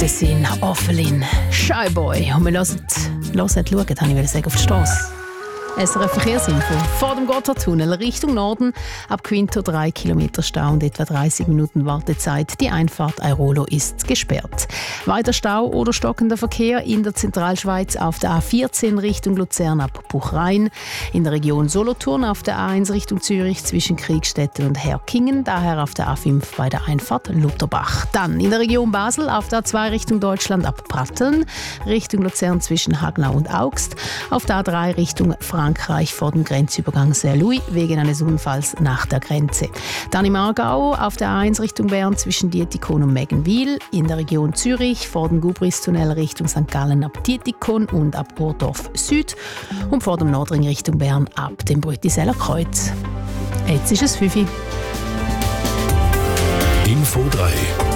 Tessin, Offelin, Shyboy. Und wir hören, habe ich sagen, auf die Strasse. SRF Verkehrsinfo. Vor dem Gotthardtunnel Richtung Norden ab Quinto 3 Kilometer Stau und etwa 30 Minuten Wartezeit. Die Einfahrt Airolo ist gesperrt. Weiter Stau oder stockender Verkehr in der Zentralschweiz auf der A14 Richtung Luzern ab Buchrein. In der Region Solothurn auf der A1 Richtung Zürich zwischen Kriegstetten und Herkingen. Daher auf der A5 bei der Einfahrt Lutherbach. Dann in der Region Basel auf der A2 Richtung Deutschland ab Pratteln. Richtung Luzern zwischen Hagnau und Augst. Auf der A3 Richtung Frankreich vor dem Grenzübergang Saint-Louis wegen eines Unfalls nach der Grenze. Dann im Aargau auf der A1 Richtung Bern zwischen Dietikon und Meggenwil. In der Region Zürich vor dem Gubristunnel Richtung St. Gallen ab Dietikon und ab Urdorf Süd. Und vor dem Nordring Richtung Bern ab dem Brütiseller Kreuz. Jetzt ist es 5 Uhr. Info 3.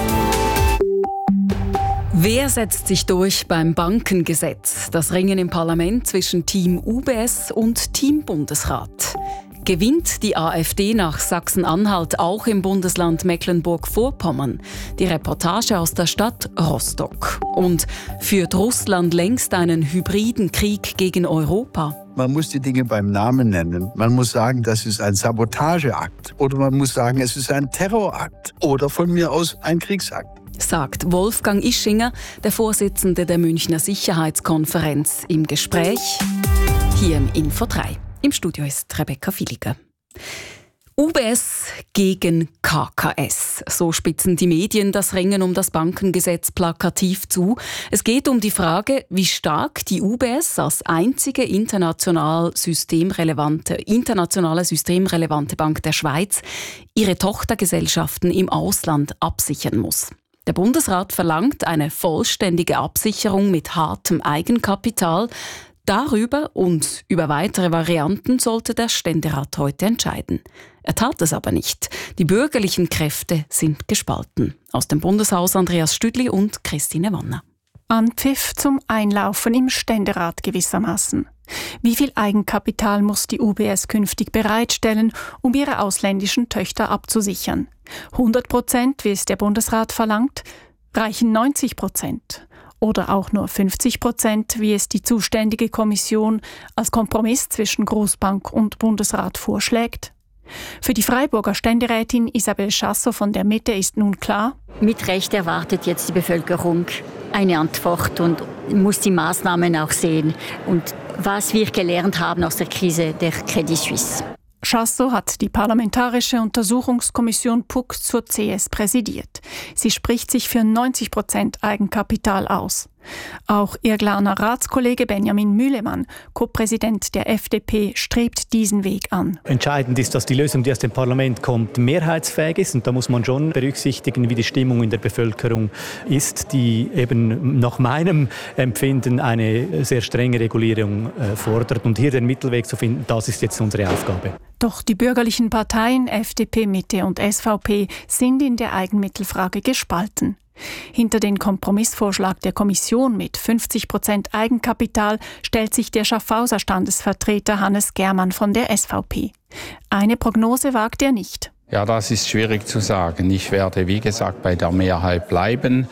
Wer setzt sich durch beim Bankengesetz? Das Ringen im Parlament zwischen Team UBS und Team Bundesrat. Gewinnt die AfD nach Sachsen-Anhalt auch im Bundesland Mecklenburg-Vorpommern? Die Reportage aus der Stadt Rostock. Und führt Russland längst einen hybriden Krieg gegen Europa? Man muss die Dinge beim Namen nennen. Man muss sagen, das ist ein Sabotageakt. Oder man muss sagen, es ist ein Terrorakt. Oder von mir aus ein Kriegsakt. Sagt Wolfgang Ischinger, der Vorsitzende der Münchner Sicherheitskonferenz, im Gespräch hier im Info 3. Im Studio ist Rebecca Villiger. UBS gegen KKS. So spitzen die Medien das Ringen um das Bankengesetz plakativ zu. Es geht um die Frage, wie stark die UBS als einzige internationale systemrelevante Bank der Schweiz ihre Tochtergesellschaften im Ausland absichern muss. Der Bundesrat verlangt eine vollständige Absicherung mit hartem Eigenkapital. Darüber und über weitere Varianten sollte der Ständerat heute entscheiden. Er tat es aber nicht. Die bürgerlichen Kräfte sind gespalten. Aus dem Bundeshaus Andreas Stüdli und Christine Wanner. Anpfiff zum Einlaufen im Ständerat gewissermaßen. Wie viel Eigenkapital muss die UBS künftig bereitstellen, um ihre ausländischen Töchter abzusichern? 100%, wie es der Bundesrat verlangt? Reichen 90%? Oder auch nur 50%, wie es die zuständige Kommission als Kompromiss zwischen Großbank und Bundesrat vorschlägt? Für die Freiburger Ständerätin Isabel Chasseau von der Mitte ist nun klar: Mit Recht erwartet jetzt die Bevölkerung eine Antwort und muss die Maßnahmen auch sehen. Und was wir gelernt haben aus der Krise der Credit Suisse. Chasseau hat die Parlamentarische Untersuchungskommission PUC zur CS präsidiert. Sie spricht sich für 90% Eigenkapital aus. Auch ihr Glarner Ratskollege Benjamin Mühlemann, Co-Präsident der FDP, strebt diesen Weg an. Entscheidend ist, dass die Lösung, die aus dem Parlament kommt, mehrheitsfähig ist. Und da muss man schon berücksichtigen, wie die Stimmung in der Bevölkerung ist, die eben nach meinem Empfinden eine sehr strenge Regulierung fordert. Und hier den Mittelweg zu finden, das ist jetzt unsere Aufgabe. Doch die bürgerlichen Parteien FDP, Mitte und SVP sind in der Eigenmittelfrage gespalten. Hinter den Kompromissvorschlag der Kommission mit 50% Eigenkapital stellt sich der Schaffhauser Standesvertreter Hannes Germann von der SVP. Eine Prognose wagt er nicht. Ja, das ist schwierig zu sagen. Ich werde, wie gesagt, bei der Mehrheit bleiben.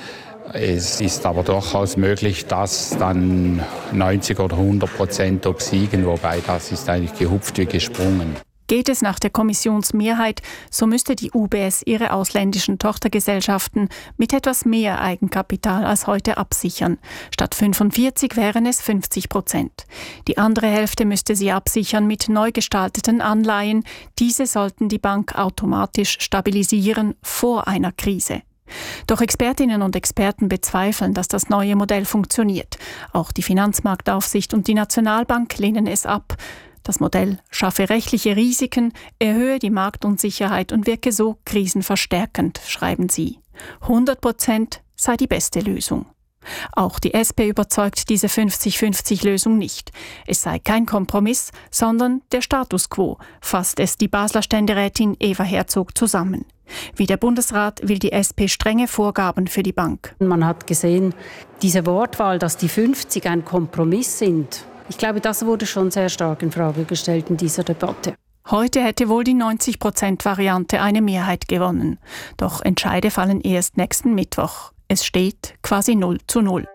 Es ist aber durchaus möglich, dass dann 90 oder 100% obsiegen, wobei das ist eigentlich gehupft wie gesprungen. Geht es nach der Kommissionsmehrheit, so müsste die UBS ihre ausländischen Tochtergesellschaften mit etwas mehr Eigenkapital als heute absichern. Statt 45 wären es 50%. Die andere Hälfte müsste sie absichern mit neu gestalteten Anleihen. Diese sollten die Bank automatisch stabilisieren vor einer Krise. Doch Expertinnen und Experten bezweifeln, dass das neue Modell funktioniert. Auch die Finanzmarktaufsicht und die Nationalbank lehnen es ab. Das Modell schaffe rechtliche Risiken, erhöhe die Marktunsicherheit und wirke so krisenverstärkend, schreiben sie. 100% sei die beste Lösung. Auch die SP überzeugt diese 50-50-Lösung nicht. Es sei kein Kompromiss, sondern der Status quo, fasst es die Basler Ständerätin Eva Herzog zusammen. Wie der Bundesrat will die SP strenge Vorgaben für die Bank. Man hat gesehen, diese Wortwahl, dass die 50 ein Kompromiss sind, ich glaube, das wurde schon sehr stark in Frage gestellt in dieser Debatte. Heute hätte wohl die 90%-Variante eine Mehrheit gewonnen. Doch Entscheide fallen erst nächsten Mittwoch. Es steht quasi 0:0.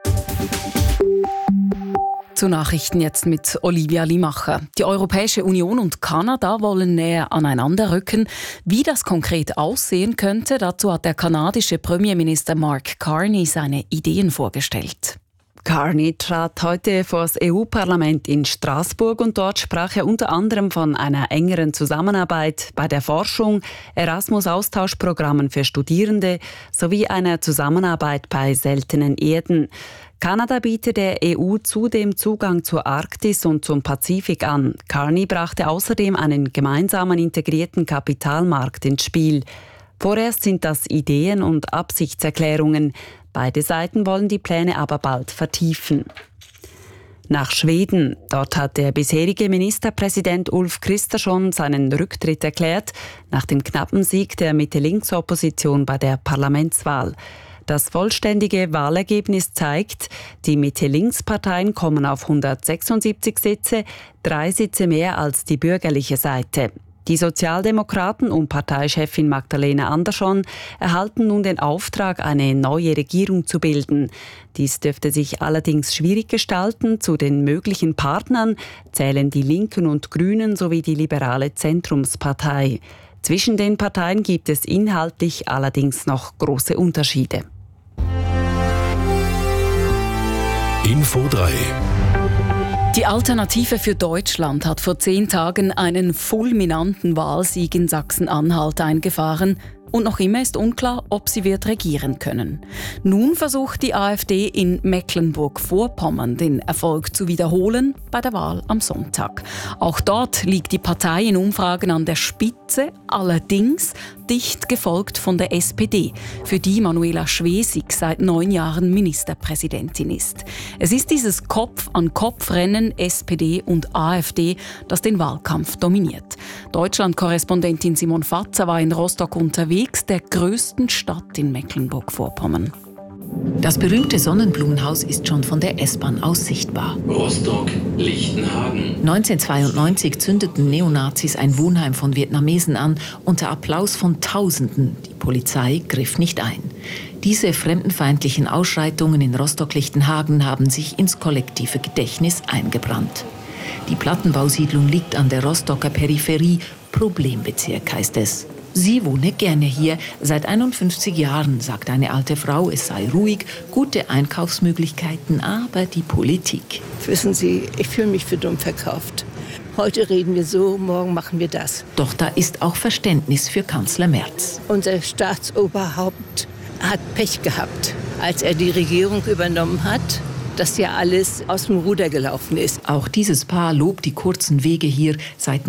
Zu Nachrichten jetzt mit Olivia Limacher. Die Europäische Union und Kanada wollen näher aneinander rücken. Wie das konkret aussehen könnte, dazu hat der kanadische Premierminister Mark Carney seine Ideen vorgestellt. Carney trat heute vor das EU-Parlament in Straßburg und dort sprach er unter anderem von einer engeren Zusammenarbeit bei der Forschung, Erasmus-Austauschprogrammen für Studierende sowie einer Zusammenarbeit bei seltenen Erden. Kanada bietet der EU zudem Zugang zur Arktis und zum Pazifik an. Carney brachte außerdem einen gemeinsamen integrierten Kapitalmarkt ins Spiel. Vorerst sind das Ideen und Absichtserklärungen. Beide Seiten wollen die Pläne aber bald vertiefen. Nach Schweden. Dort hat der bisherige Ministerpräsident Ulf Kristersson seinen Rücktritt erklärt, nach dem knappen Sieg der Mitte-Links-Opposition bei der Parlamentswahl. Das vollständige Wahlergebnis zeigt, die Mitte-Links-Parteien kommen auf 176 Sitze, 3 Sitze mehr als die bürgerliche Seite. Die Sozialdemokraten um Parteichefin Magdalena Andersson erhalten nun den Auftrag, eine neue Regierung zu bilden. Dies dürfte sich allerdings schwierig gestalten. Zu den möglichen Partnern zählen die Linken und Grünen sowie die liberale Zentrumspartei. Zwischen den Parteien gibt es inhaltlich allerdings noch große Unterschiede. Info 3. Die Alternative für Deutschland hat vor 10 Tagen einen fulminanten Wahlsieg in Sachsen-Anhalt eingefahren. Und noch immer ist unklar, ob sie wird regieren können. Nun versucht die AfD in Mecklenburg-Vorpommern den Erfolg zu wiederholen bei der Wahl am Sonntag. Auch dort liegt die Partei in Umfragen an der Spitze, allerdings dicht gefolgt von der SPD, für die Manuela Schwesig seit 9 Jahren Ministerpräsidentin ist. Es ist dieses Kopf-an-Kopf-Rennen SPD und AfD, das den Wahlkampf dominiert. Deutschland-Korrespondentin Simon Fatzer war in Rostock unterwegs, der größten Stadt in Mecklenburg-Vorpommern. Das berühmte Sonnenblumenhaus ist schon von der S-Bahn aus sichtbar. Rostock-Lichtenhagen. 1992 zündeten Neonazis ein Wohnheim von Vietnamesen an, unter Applaus von Tausenden. Die Polizei griff nicht ein. Diese fremdenfeindlichen Ausschreitungen in Rostock-Lichtenhagen haben sich ins kollektive Gedächtnis eingebrannt. Die Plattenbausiedlung liegt an der Rostocker Peripherie, Problembezirk heißt es. Sie wohne gerne hier, seit 51 Jahren, sagt eine alte Frau, es sei ruhig, gute Einkaufsmöglichkeiten, aber die Politik. Wissen Sie, ich fühle mich für dumm verkauft. Heute reden wir so, morgen machen wir das. Doch da ist auch Verständnis für Kanzler Merz. Unser Staatsoberhaupt hat Pech gehabt, als er die Regierung übernommen hat, dass ja alles aus dem Ruder gelaufen ist. Auch dieses Paar lobt die kurzen Wege hier. Seit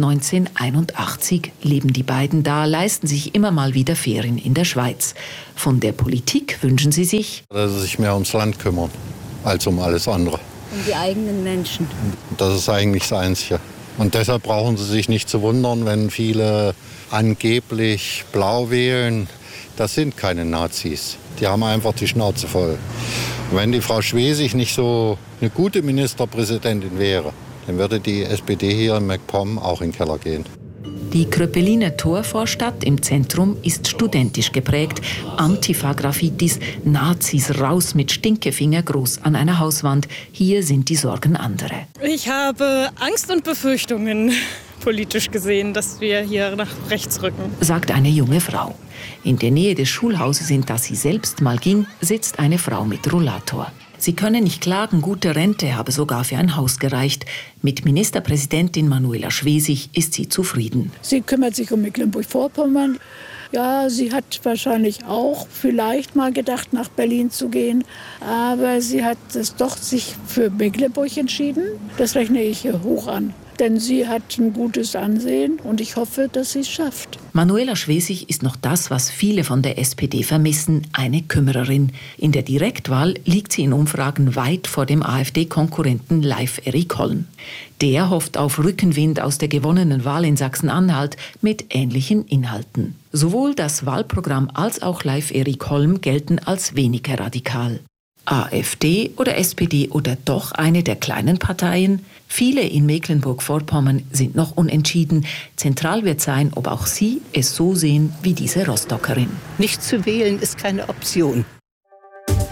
1981 leben die beiden da, leisten sich immer mal wieder Ferien in der Schweiz. Von der Politik wünschen sie sich, dass sie sich mehr ums Land kümmern, als um alles andere. Um die eigenen Menschen. Das ist eigentlich das Einzige. Und deshalb brauchen sie sich nicht zu wundern, wenn viele angeblich blau wählen. Das sind keine Nazis. Die haben einfach die Schnauze voll. Und wenn die Frau Schwesig nicht so eine gute Ministerpräsidentin wäre, dann würde die SPD hier in MacPom auch in den Keller gehen. Die Kröpeliner Torvorstadt im Zentrum ist studentisch geprägt. Antifa-Graffitis, Nazis raus mit Stinkefinger groß an einer Hauswand. Hier sind die Sorgen andere. Ich habe Angst und Befürchtungen, politisch gesehen, dass wir hier nach rechts rücken, sagt eine junge Frau. In der Nähe des Schulhauses, in das sie selbst mal ging, sitzt eine Frau mit Rollator. Sie könne nicht klagen, gute Rente habe sogar für ein Haus gereicht. Mit Ministerpräsidentin Manuela Schwesig ist sie zufrieden. Sie kümmert sich um Mecklenburg-Vorpommern. Ja, sie hat wahrscheinlich auch vielleicht mal gedacht, nach Berlin zu gehen. Aber sie hat es doch sich für Mecklenburg entschieden. Das rechne ich ihr hoch an. Denn sie hat ein gutes Ansehen und ich hoffe, dass sie es schafft. Manuela Schwesig ist noch das, was viele von der SPD vermissen, eine Kümmererin. In der Direktwahl liegt sie in Umfragen weit vor dem AfD-Konkurrenten Leif Erik Holm. Der hofft auf Rückenwind aus der gewonnenen Wahl in Sachsen-Anhalt mit ähnlichen Inhalten. Sowohl das Wahlprogramm als auch Leif Erik Holm gelten als weniger radikal. AfD oder SPD oder doch eine der kleinen Parteien? Viele in Mecklenburg-Vorpommern sind noch unentschieden. Zentral wird sein, ob auch sie es so sehen wie diese Rostockerin. Nicht zu wählen ist keine Option.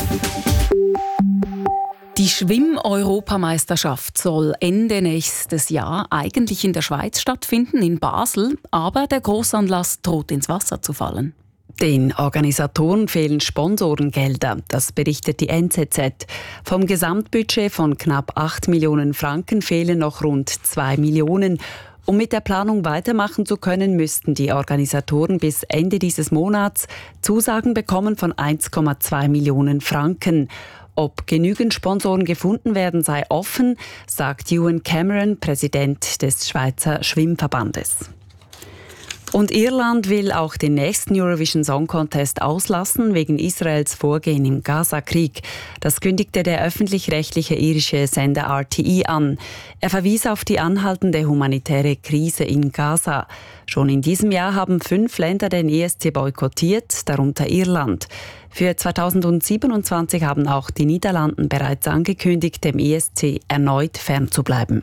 Die Schwimm-Europameisterschaft soll Ende nächstes Jahr eigentlich in der Schweiz stattfinden, in Basel, aber der Grossanlass droht ins Wasser zu fallen. Den Organisatoren fehlen Sponsorengelder, das berichtet die NZZ. Vom Gesamtbudget von knapp 8 Millionen Franken fehlen noch rund 2 Millionen. Um mit der Planung weitermachen zu können, müssten die Organisatoren bis Ende dieses Monats Zusagen bekommen von 1,2 Millionen Franken. Ob genügend Sponsoren gefunden werden, sei offen, sagt Ewan Cameron, Präsident des Schweizer Schwimmverbandes. Und Irland will auch den nächsten Eurovision Song Contest auslassen wegen Israels Vorgehen im Gaza-Krieg. Das kündigte der öffentlich-rechtliche irische Sender RTE an. Er verwies auf die anhaltende humanitäre Krise in Gaza. Schon in diesem Jahr haben 5 Länder den ESC boykottiert, darunter Irland. Für 2027 haben auch die Niederlande bereits angekündigt, dem ESC erneut fernzubleiben.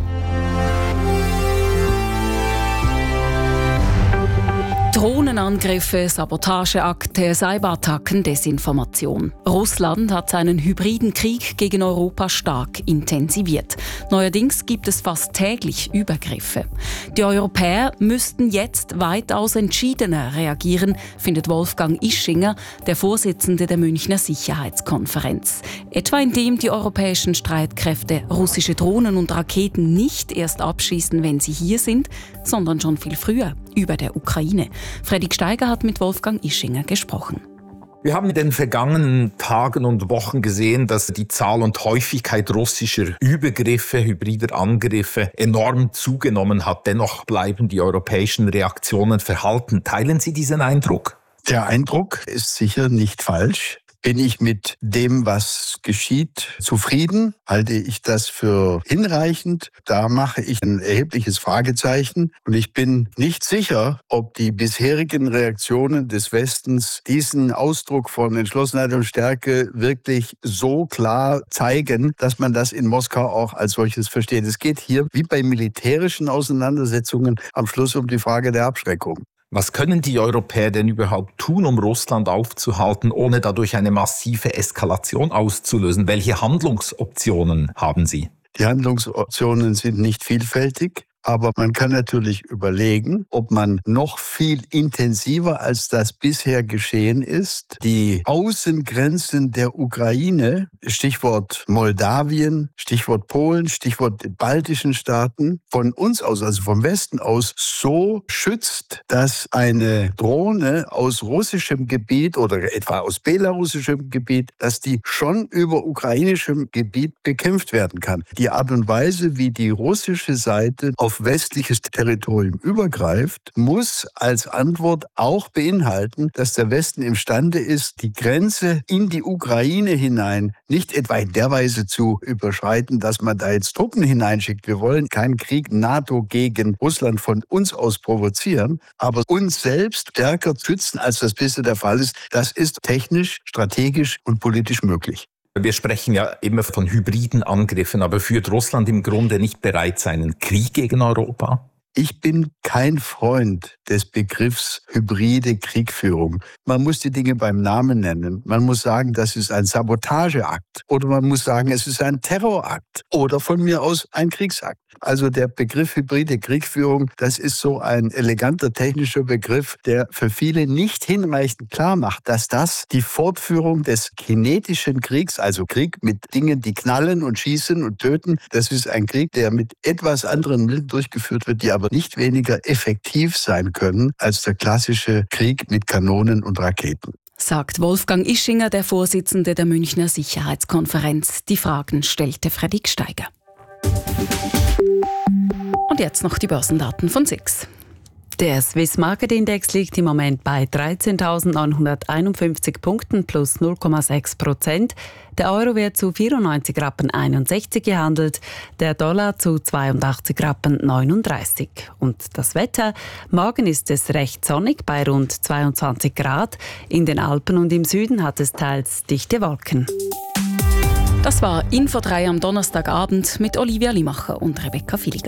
Drohnenangriffe, Sabotageakte, Cyberattacken, Desinformation. Russland hat seinen hybriden Krieg gegen Europa stark intensiviert. Neuerdings gibt es fast täglich Übergriffe. Die Europäer müssten jetzt weitaus entschiedener reagieren, findet Wolfgang Ischinger, der Vorsitzende der Münchner Sicherheitskonferenz. Etwa indem die europäischen Streitkräfte russische Drohnen und Raketen nicht erst abschießen, wenn sie hier sind, sondern schon viel früher, über der Ukraine. Fredrik Steiger hat mit Wolfgang Ischinger gesprochen. Wir haben in den vergangenen Tagen und Wochen gesehen, dass die Zahl und Häufigkeit russischer Übergriffe, hybrider Angriffe enorm zugenommen hat. Dennoch bleiben die europäischen Reaktionen verhalten. Teilen Sie diesen Eindruck? Der Eindruck ist sicher nicht falsch. Bin ich mit dem, was geschieht, zufrieden? Halte ich das für hinreichend? Da mache ich ein erhebliches Fragezeichen. Und ich bin nicht sicher, ob die bisherigen Reaktionen des Westens diesen Ausdruck von Entschlossenheit und Stärke wirklich so klar zeigen, dass man das in Moskau auch als solches versteht. Es geht hier, wie bei militärischen Auseinandersetzungen, am Schluss um die Frage der Abschreckung. Was können die Europäer denn überhaupt tun, um Russland aufzuhalten, ohne dadurch eine massive Eskalation auszulösen? Welche Handlungsoptionen haben sie? Die Handlungsoptionen sind nicht vielfältig. Aber man kann natürlich überlegen, ob man noch viel intensiver, als das bisher geschehen ist, die Außengrenzen der Ukraine, Stichwort Moldawien, Stichwort Polen, Stichwort baltischen Staaten, von uns aus, also vom Westen aus, so schützt, dass eine Drohne aus russischem Gebiet oder etwa aus belarussischem Gebiet, dass die schon über ukrainischem Gebiet bekämpft werden kann. Die Art und Weise, wie die russische Seite auf westliches Territorium übergreift, muss als Antwort auch beinhalten, dass der Westen imstande ist, die Grenze in die Ukraine hinein nicht etwa in der Weise zu überschreiten, dass man da jetzt Truppen hineinschickt. Wir wollen keinen Krieg NATO gegen Russland von uns aus provozieren, aber uns selbst stärker schützen, als das bisher der Fall ist. Das ist technisch, strategisch und politisch möglich. Wir sprechen ja immer von hybriden Angriffen, aber führt Russland im Grunde nicht bereits einen Krieg gegen Europa? Ich bin kein Freund des Begriffs hybride Kriegführung. Man muss die Dinge beim Namen nennen. Man muss sagen, das ist ein Sabotageakt. Oder man muss sagen, es ist ein Terrorakt. Oder von mir aus ein Kriegsakt. Also der Begriff hybride Kriegführung, das ist so ein eleganter technischer Begriff, der für viele nicht hinreichend klar macht, dass das die Fortführung des kinetischen Kriegs, also Krieg mit Dingen, die knallen und schießen und töten, das ist ein Krieg, der mit etwas anderen Mitteln durchgeführt wird, die aber nicht weniger effektiv sein können als der klassische Krieg mit Kanonen und Raketen. Sagt Wolfgang Ischinger, der Vorsitzende der Münchner Sicherheitskonferenz. Die Fragen stellte Fredrik Steiger. Und jetzt noch die Börsendaten von SIX. Der Swiss Market Index liegt im Moment bei 13.951 Punkten plus 0,6%. Der Euro wird zu 94,61 Rappen gehandelt, der Dollar zu 82,39 Rappen. Und das Wetter? Morgen ist es recht sonnig bei rund 22 Grad. In den Alpen und im Süden hat es teils dichte Wolken. Das war Info 3 am Donnerstagabend mit Olivia Limacher und Rebecca Filiger.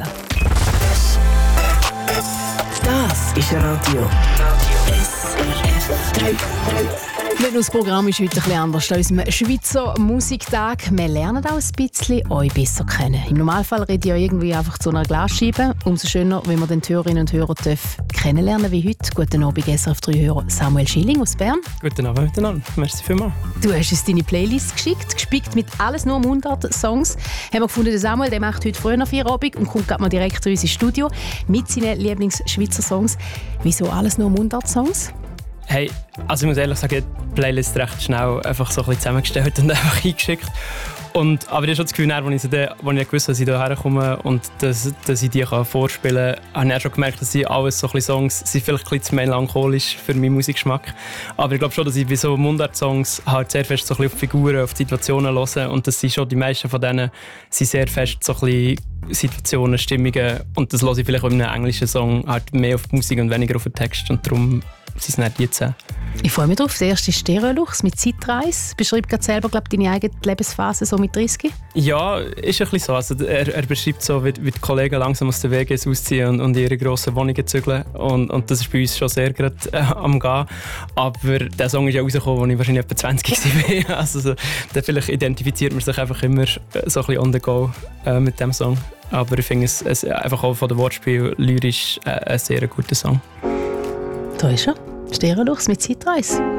Das ist Radio SRF 3. Das Programm ist heute ein bisschen anders an unserem Schweizer Musiktag. Wir lernen auch ein bisschen euch besser kennen. Im Normalfall rede ich ja irgendwie einfach zu einer Glasscheibe. Umso schöner, wenn wir den Hörerinnen und Hörer kennenlernen wie heute. Guten Abend, SRF 3-Hörer Samuel Schilling aus Bern. Guten Abend miteinander. Merci vielmals. Du hast uns deine Playlist geschickt, gespickt mit alles nur Mundart-Songs. Haben wir gefunden, der Samuel der macht heute früher noch Feierabend und kommt gerade mal direkt zu uns ins Studio mit seinen Lieblings-Schweizer Songs. Wieso alles nur Mundart-Songs? Hey, also ich muss ehrlich sagen, die Playlist recht schnell einfach so ein bisschen zusammengestellt und einfach eingeschickt. Aber ich habe schon das Gefühl, als ich wusste, dass ich hierher komme und dass ich die vorspielen kann, habe ich auch schon gemerkt, dass sie alles so ein bisschen Songs sind, vielleicht ein bisschen zu melancholisch für meinen Musikgeschmack. Aber ich glaube schon, dass ich bei so Mundart-Songs halt sehr fest so ein bisschen auf Figuren, auf Situationen höre und dass die meisten von denen sind sehr fest so ein bisschen Situationen, Stimmungen und das höre ich vielleicht auch in einem englischen Song halt mehr auf die Musik und weniger auf den Text und darum sind es nicht die 10. Ich freue mich drauf. Das erste ist Stereolux mit Zeitreise. Beschreibt gerade selber, glaube ich, deine eigene Lebensphase so mit 30? Ja, ist ein bisschen so. Also, er beschreibt so, wie die Kollegen langsam aus den WGs ausziehen und in ihre grossen Wohnungen zügeln. Und das ist bei uns schon sehr gerade am Gehen. Aber der Song ist ja rausgekommen, als ich wahrscheinlich etwa 20 war. Also, vielleicht identifiziert man sich einfach immer so ein bisschen on the go mit dem Song. Aber ich finde es einfach auch von der Wortspiel lyrisch ein sehr guter Song. Da ist er. Stereolux mit Zeitreise.